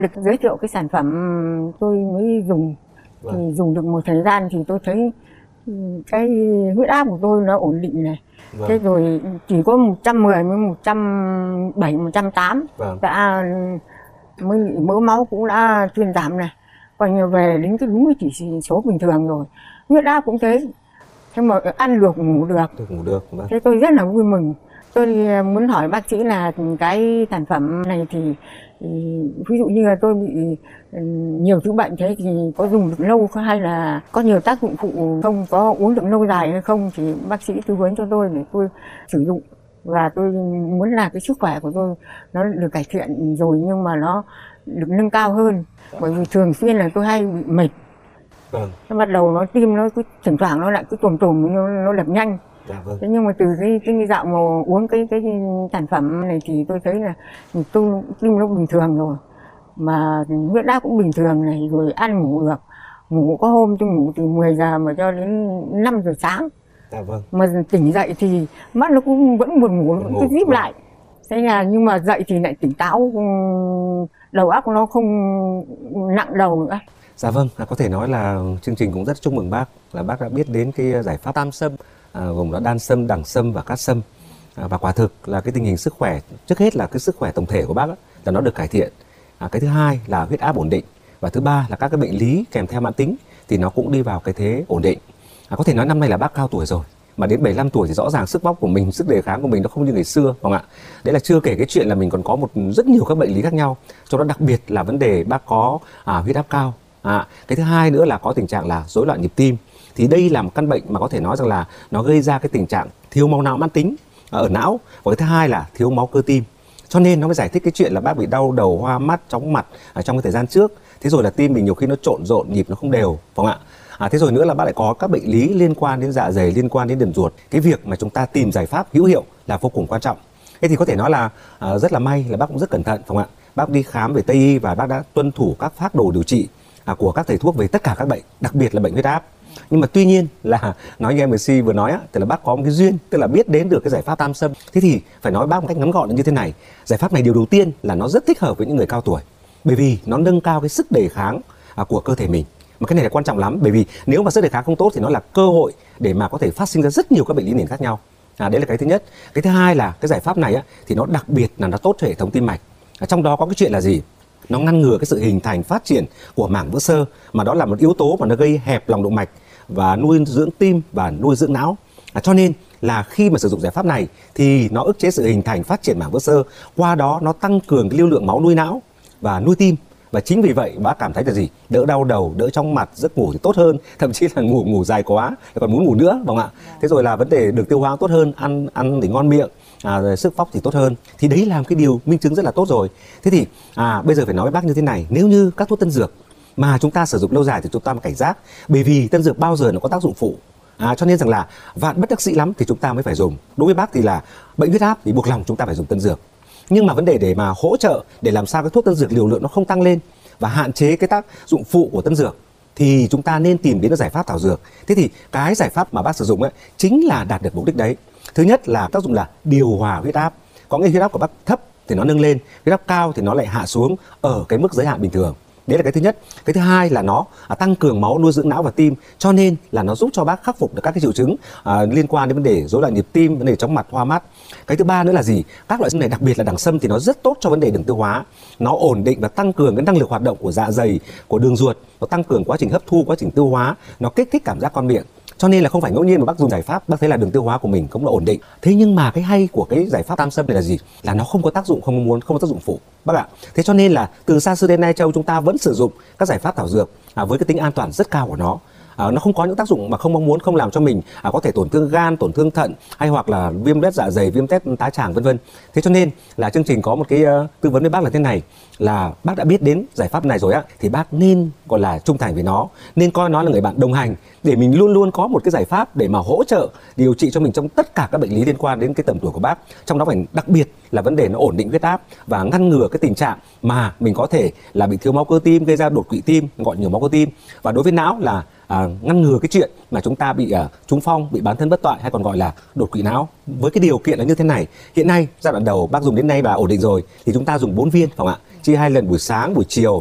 Được giới thiệu cái sản phẩm tôi mới dùng. Thì dùng được một thời gian thì tôi thấy cái huyết áp của tôi nó ổn định này. Thế rồi chỉ có 110 với 170, 180 đã mới mỡ máu cũng đã thuyên giảm này. Coi như về đến cái đúng cái chỉ số bình thường rồi. Huyết áp cũng thế. Thế mà ăn được, ngủ được. Thế tôi rất là vui mừng. Tôi muốn hỏi bác sĩ là cái sản phẩm này thì ví dụ như là tôi bị nhiều thứ bệnh thế thì có dùng được lâu hay là có nhiều tác dụng phụ không, có uống được lâu dài hay không, thì bác sĩ tư vấn cho tôi để tôi sử dụng. Và tôi muốn là cái sức khỏe của tôi nó được cải thiện rồi nhưng mà nó được nâng cao hơn, bởi vì thường xuyên là tôi hay bị mệt. Nó bắt đầu nó tim nó cứ thỉnh thoảng nó lại cứ tùm nó đập nhanh. Thế nhưng mà từ cái dạo mà uống cái sản phẩm này thì tôi thấy là tim nó bình thường rồi, mà huyết áp cũng bình thường này, rồi ăn ngủ được. Ngủ có hôm tôi ngủ từ 10 giờ mà cho đến 5 giờ sáng. Mà tỉnh dậy thì mắt nó cũng vẫn buồn ngủ, nó vẫn cứ díp lại. Thế là nhưng mà dậy thì lại tỉnh táo, đầu óc nó không nặng đầu nữa. Dạ vâng, có thể nói là chương trình cũng rất chúc mừng bác là bác đã biết đến cái giải pháp tam sâm, gồm là đan sâm, đẳng sâm và cát sâm. Và quả thực là cái tình hình sức khỏe, trước hết là cái sức khỏe tổng thể của bác là nó được cải thiện. Cái thứ hai là huyết áp ổn định, và thứ ba là các cái bệnh lý kèm theo mãn tính thì nó cũng đi vào cái thế ổn định. Có thể nói năm nay là bác cao tuổi rồi, mà đến 75 tuổi thì rõ ràng sức vóc của mình, sức đề kháng của mình nó không như ngày xưa, không ạ? Đấy là chưa kể cái chuyện là mình còn có rất nhiều các bệnh lý khác nhau, trong đó đặc biệt là vấn đề bác có huyết áp cao. Cái thứ hai nữa là có tình trạng là rối loạn nhịp tim. Thì đây là một căn bệnh mà có thể nói rằng là nó gây ra cái tình trạng thiếu máu não mãn tính ở não, và cái thứ hai là thiếu máu cơ tim. Cho nên nó mới giải thích cái chuyện là bác bị đau đầu, hoa mắt, chóng mặt trong cái thời gian trước. Thế rồi là tim mình nhiều khi nó trộn rộn, nhịp nó không đều, phải không ạ? Thế rồi nữa là bác lại có các bệnh lý liên quan đến dạ dày, liên quan đến đường ruột. Cái việc mà chúng ta tìm giải pháp hữu hiệu là vô cùng quan trọng. Thế thì có thể nói là rất là may là bác cũng rất cẩn thận, phải không ạ? Bác đi khám về Tây y và bác đã tuân thủ các phác đồ điều trị của các thầy thuốc về tất cả các bệnh, đặc biệt là bệnh huyết áp. Nhưng mà tuy nhiên là nói như MC vừa nói thì là bác có một cái duyên, tức là biết đến được cái giải pháp tam sâm. Thế thì phải nói bác một cách ngắn gọn là như thế này. Giải pháp này điều đầu tiên là nó rất thích hợp với những người cao tuổi, bởi vì nó nâng cao cái sức đề kháng của cơ thể mình. Mà cái này là quan trọng lắm, bởi vì nếu mà sức đề kháng không tốt thì nó là cơ hội để mà có thể phát sinh ra rất nhiều các bệnh lý nền khác nhau. Đấy là cái thứ nhất. Cái thứ hai là cái giải pháp này thì nó đặc biệt là nó tốt cho hệ thống tim mạch. Trong đó có cái chuyện là gì? Nó ngăn ngừa cái sự hình thành phát triển của mảng vữa xơ, mà đó là một yếu tố mà nó gây hẹp lòng động mạch và nuôi dưỡng tim và nuôi dưỡng não. Cho nên là khi mà sử dụng giải pháp này thì nó ức chế sự hình thành phát triển mảng vữa xơ, qua đó nó tăng cường cái lưu lượng máu nuôi não và nuôi tim. Và chính vì vậy bác cảm thấy là gì? Đỡ đau đầu, đỡ chóng mặt, giấc ngủ thì tốt hơn, thậm chí là ngủ dài quá còn muốn ngủ nữa, đúng không ạ? Thế rồi là vấn đề đường tiêu hóa tốt hơn, ăn thì ngon miệng, sức vóc thì tốt hơn. Thì đấy là một cái điều minh chứng rất là tốt rồi. Thế thì bây giờ phải nói với bác như thế này, nếu như các thuốc tân dược mà chúng ta sử dụng lâu dài thì chúng ta phải cảnh giác, bởi vì tân dược bao giờ nó có tác dụng phụ. Cho nên rằng là vạn bất đắc dĩ lắm thì chúng ta mới phải dùng. Đối với bác thì là bệnh huyết áp thì buộc lòng chúng ta phải dùng tân dược. Nhưng mà vấn đề để mà hỗ trợ để làm sao cái thuốc tân dược liều lượng nó không tăng lên và hạn chế cái tác dụng phụ của tân dược thì chúng ta nên tìm đến cái giải pháp thảo dược. Thế thì cái giải pháp mà bác sử dụng chính là đạt được mục đích đấy. Thứ nhất là tác dụng là điều hòa huyết áp. Có nghĩa huyết áp của bác thấp thì nó nâng lên, huyết áp cao thì nó lại hạ xuống ở cái mức giới hạn bình thường. Đấy là cái thứ nhất. Cái thứ hai là nó tăng cường máu nuôi dưỡng não và tim, cho nên là nó giúp cho bác khắc phục được các cái triệu chứng liên quan đến vấn đề rối loạn nhịp tim, vấn đề chóng mặt, hoa mắt. Cái thứ ba nữa là gì? Các loại sâm này, đặc biệt là đẳng sâm thì nó rất tốt cho vấn đề đường tiêu hóa. Nó ổn định và tăng cường cái năng lực hoạt động của dạ dày, của đường ruột, nó tăng cường quá trình hấp thu, quá trình tiêu hóa, nó kích thích cảm giác ngon miệng. Cho nên là không phải ngẫu nhiên mà bác dùng giải pháp bác thấy là đường tiêu hóa của mình cũng là ổn định. Thế nhưng mà cái hay của cái giải pháp tam sâm này là gì? Là nó không có tác dụng không muốn, không có tác dụng phụ bác ạ. Thế cho nên là từ xa xưa đến nay Châu chúng ta vẫn sử dụng các giải pháp thảo dược với cái tính an toàn rất cao của nó. Nó không có những tác dụng mà không mong muốn, không làm cho mình có thể tổn thương gan, tổn thương thận, hay hoặc là viêm loét dạ dày, viêm tét tá tràng vân vân. Thế cho nên là chương trình có một cái tư vấn với bác là thế này, là bác đã biết đến giải pháp này rồi thì bác nên gọi là trung thành với nó, nên coi nó là người bạn đồng hành để mình luôn luôn có một cái giải pháp để mà hỗ trợ điều trị cho mình trong tất cả các bệnh lý liên quan đến cái tầm tuổi của bác. Trong đó phải đặc biệt là vấn đề nó ổn định huyết áp và ngăn ngừa cái tình trạng mà mình có thể là bị thiếu máu cơ tim, gây ra đột quỵ tim, gọi nhiều máu cơ tim. Và đối với não là ngăn ngừa cái chuyện mà chúng ta bị trúng phong, bị bán thân bất toại, hay còn gọi là đột quỵ não. Với cái điều kiện là như thế này, hiện nay giai đoạn đầu bác dùng đến nay và ổn định rồi thì chúng ta dùng 4 viên, phải không ạ? chia 2 lần buổi sáng, buổi chiều